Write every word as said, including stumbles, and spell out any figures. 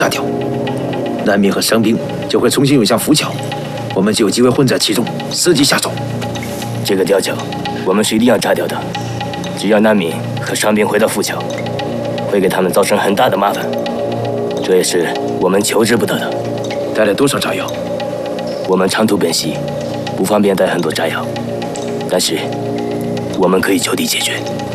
炸掉，难民和伤兵就会重新涌向浮桥，我们就有机会混在其中，伺机下手。 这个吊桥，我们是一定要炸掉的。只要难民和伤兵回到浮桥，会给他们造成很大的麻烦，这也是我们求之不得的。 带了多少炸药？ 我们长途奔袭，不方便带很多炸药，但是我们可以就地解决。